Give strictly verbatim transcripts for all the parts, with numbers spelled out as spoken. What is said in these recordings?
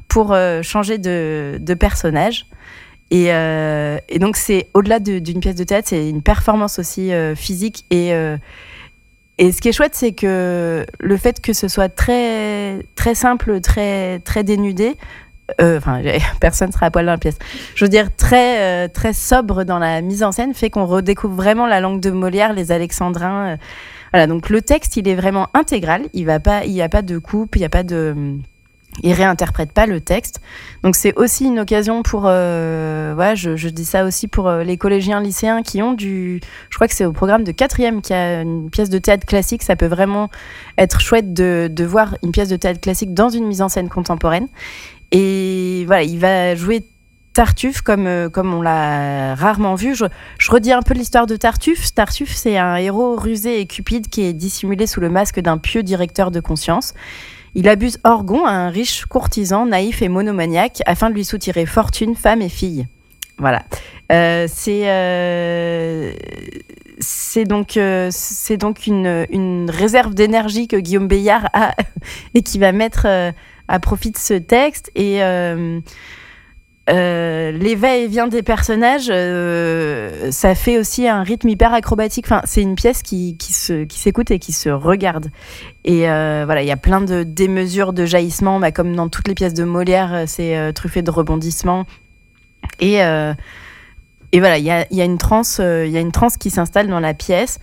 pour euh, changer de, de personnage. Et, euh, et donc, c'est au-delà de, d'une pièce de théâtre, c'est une performance aussi euh, physique. Et, euh, et ce qui est chouette, c'est que le fait que ce soit très, très simple, très, très dénudé, enfin, euh, personne ne sera à poil dans la pièce. Je veux dire, très, euh, très sobre dans la mise en scène, fait qu'on redécouvre vraiment la langue de Molière, les alexandrins. Euh, voilà, donc le texte, il est vraiment intégral. Il va pas, il n'y a pas de coupe, il n'y a pas de... Il réinterprète pas le texte. Donc c'est aussi une occasion pour... Euh, ouais, je, je dis ça aussi pour euh, les collégiens, lycéens qui ont du... Je crois que c'est au programme de quatrième qu'il y a une pièce de théâtre classique. Ça peut vraiment être chouette de, de voir une pièce de théâtre classique dans une mise en scène contemporaine. Et voilà, il va jouer Tartuffe comme, euh, comme on l'a rarement vu. Je, je redis un peu l'histoire de Tartuffe. Tartuffe, c'est un héros rusé et cupide qui est dissimulé sous le masque d'un pieux directeur de conscience. Il abuse Orgon, un riche courtisan naïf et monomaniaque, afin de lui soutirer fortune, femme et fille. Voilà. Euh, c'est, euh, c'est donc, euh, c'est donc une, une réserve d'énergie que Guillaume Bayard a et qui va mettre euh, à profit de ce texte. Et euh, euh, les va-et-vient des personnages, euh, ça fait aussi un rythme hyper acrobatique. Enfin, c'est une pièce qui, qui, se, qui s'écoute et qui se regarde. Et euh, voilà, il y a plein de démesures, de jaillissements, bah, comme dans toutes les pièces de Molière, c'est euh, truffé de rebondissements. Et, euh, et voilà, il y a, y a une transe, euh, y a une transe qui s'installe dans la pièce.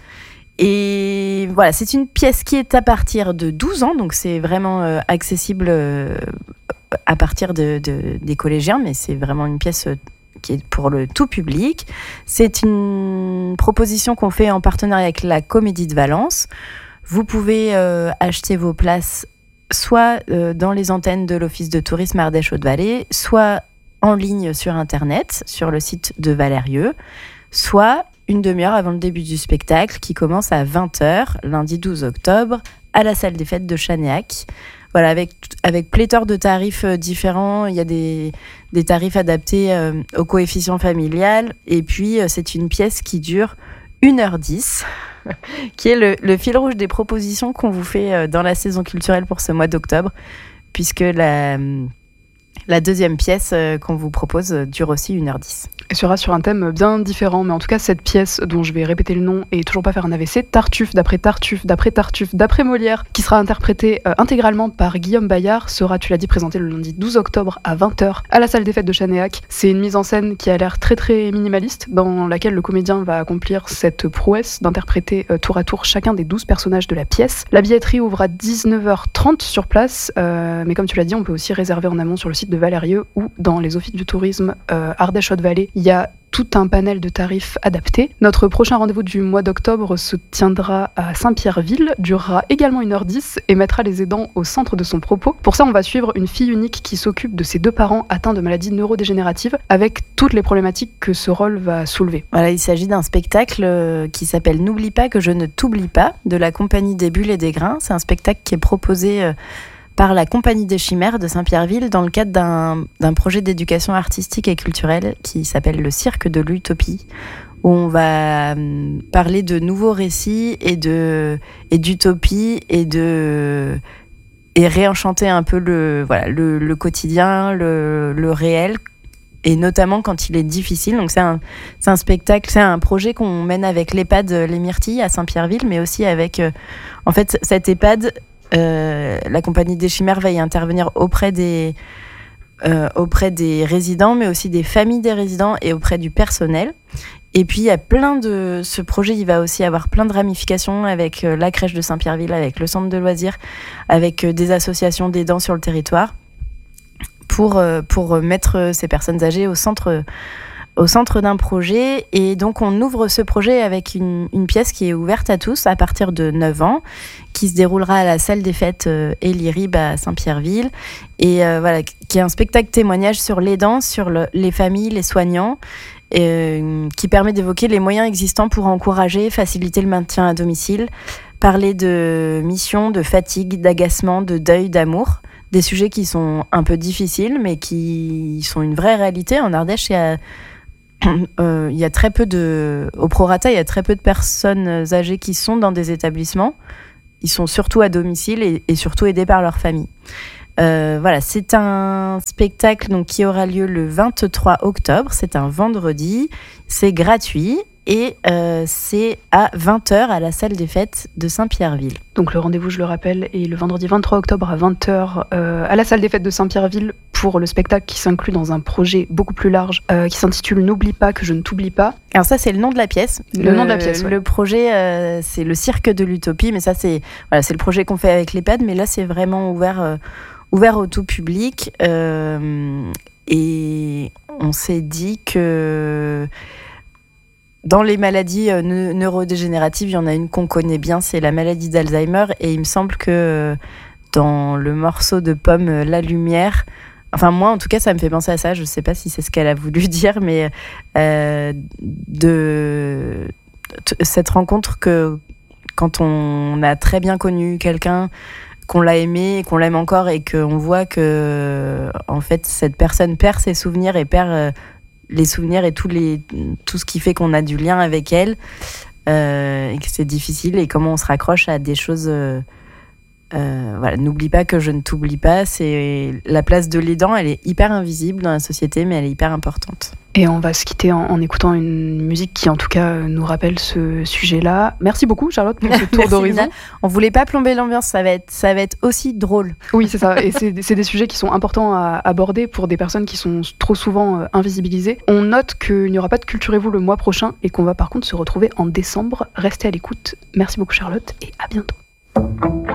Et voilà, c'est une pièce qui est à partir de douze ans, donc c'est vraiment euh, accessible euh, à partir de, de, des collégiens, mais c'est vraiment une pièce qui est pour le tout public. C'est une proposition qu'on fait en partenariat avec la Comédie de Valence. Vous pouvez euh, acheter vos places soit euh, dans les antennes de l'Office de tourisme Ardèche-Haute-Vallée, soit en ligne sur Internet, sur le site de Valérieux, soit une demi-heure avant le début du spectacle qui commence à vingt heures, lundi douze octobre, à la salle des fêtes de Chanéac. Voilà, avec, avec pléthore de tarifs euh, différents. Il y a des, des tarifs adaptés euh, au coefficient familial. Et puis, euh, c'est une pièce qui dure une heure dix, qui est le, le fil rouge des propositions qu'on vous fait euh, dans la saison culturelle pour ce mois d'octobre, puisque la... La deuxième pièce euh, qu'on vous propose euh, dure aussi une heure dix. Et sera sur un thème bien différent, mais en tout cas, cette pièce dont je vais répéter le nom et toujours pas faire un A V C, Tartuffe, d'après Tartuffe, d'après Tartuffe, d'après Molière, qui sera interprétée euh, intégralement par Guillaume Bayard, sera, tu l'as dit, présentée le lundi douze octobre à vingt heures à la salle des fêtes de Chanéac. C'est une mise en scène qui a l'air très très minimaliste, dans laquelle le comédien va accomplir cette prouesse d'interpréter euh, tour à tour chacun des douze personnages de la pièce. La billetterie ouvre à dix-neuf heures trente sur place, euh, mais comme tu l'as dit, on peut aussi réserver en amont sur le site de Valérieux ou dans les offices du tourisme euh, Ardèche-Haute-Vallée. Il y a tout un panel de tarifs adaptés. Notre prochain rendez-vous du mois d'octobre se tiendra à Saint-Pierreville, durera également une heure dix et mettra les aidants au centre de son propos. Pour ça, on va suivre une fille unique qui s'occupe de ses deux parents atteints de maladies neurodégénératives avec toutes les problématiques que ce rôle va soulever. Voilà, il s'agit d'un spectacle qui s'appelle N'oublie pas que je ne t'oublie pas, de la compagnie des Bulles et des Grains. C'est un spectacle qui est proposé euh, par la Compagnie des Chimères de Saint-Pierreville dans le cadre d'un, d'un projet d'éducation artistique et culturelle qui s'appelle le Cirque de l'Utopie, où on va parler de nouveaux récits et, de, et d'utopie et, de, et réenchanter un peu le, voilà, le, le quotidien, le, le réel, et notamment quand il est difficile. Donc c'est un, c'est un spectacle, c'est un projet qu'on mène avec l'EHPAD Les Myrtilles à Saint-Pierreville, mais aussi avec, euh, en fait, cet EHPAD. Euh, la Compagnie des Chimères va y intervenir auprès des, euh, auprès des résidents, mais aussi des familles des résidents et auprès du personnel. Et puis, il y a plein de... Ce projet, il va aussi avoir plein de ramifications avec euh, la crèche de Saint-Pierreville, avec le centre de loisirs, avec euh, des associations d'aidants sur le territoire, pour, euh, pour mettre ces personnes âgées au centre... au centre d'un projet. Et donc on ouvre ce projet avec une, une pièce qui est ouverte à tous à partir de neuf ans, qui se déroulera à la salle des fêtes euh, Elie Rib à Saint-Pierreville, et euh, voilà, qui est un spectacle témoignage sur l'aidant, sur le, les familles, les soignants, et, euh, qui permet d'évoquer les moyens existants pour encourager, faciliter le maintien à domicile, parler de mission, de fatigue, d'agacement, de deuil, d'amour, des sujets qui sont un peu difficiles mais qui sont une vraie réalité. En Ardèche, il y a Euh, il y a très peu de, au prorata, il y a très peu de personnes âgées qui sont dans des établissements. Ils sont surtout à domicile et, et surtout aidés par leur famille. Euh, voilà, c'est un spectacle donc, qui aura lieu le vingt-trois octobre, c'est un vendredi, c'est gratuit et euh, c'est à vingt heures à la salle des fêtes de Saint-Pierreville. Donc le rendez-vous, je le rappelle, est le vendredi vingt-trois octobre à vingt heures euh, à la salle des fêtes de Saint-Pierreville pour le spectacle qui s'inclut dans un projet beaucoup plus large euh, qui s'intitule « N'oublie pas que je ne t'oublie pas ». Alors ça, c'est le nom de la pièce. Le, le nom de la pièce, ouais. Le projet, euh, c'est le Cirque de l'Utopie, mais ça, c'est, voilà, c'est le projet qu'on fait avec l'EHPAD, mais là, c'est vraiment ouvert... Euh, ouvert au tout public euh, et on s'est dit que dans les maladies euh, ne- neurodégénératives, il y en a une qu'on connaît bien, c'est la maladie d'Alzheimer et il me semble que euh, dans le morceau de Pomme, euh, La Lumière, enfin moi en tout cas ça me fait penser à ça, je sais pas si c'est ce qu'elle a voulu dire, mais euh, de t- cette rencontre que quand on a très bien connu quelqu'un, qu'on l'a aimé, qu'on l'aime encore et qu'on voit que en fait cette personne perd ses souvenirs et perd euh, les souvenirs et tous les, tout ce qui fait qu'on a du lien avec elle euh, et que c'est difficile et comment on se raccroche à des choses euh, euh, voilà, n'oublie pas que je ne t'oublie pas, c'est la place de l'aidant, elle est hyper invisible dans la société mais elle est hyper importante. Et on va se quitter en, en écoutant une musique qui, en tout cas, nous rappelle ce sujet-là. Merci beaucoup, Charlotte, pour ce tour Merci, d'horizon. Lina. On voulait pas plomber l'ambiance, ça va être, ça va être aussi drôle. Oui, c'est ça. Et c'est, c'est des sujets qui sont importants à aborder pour des personnes qui sont trop souvent euh, invisibilisées. On note qu'il n'y aura pas de Culturez-vous le mois prochain et qu'on va par contre se retrouver en décembre. Restez à l'écoute. Merci beaucoup, Charlotte, et à bientôt.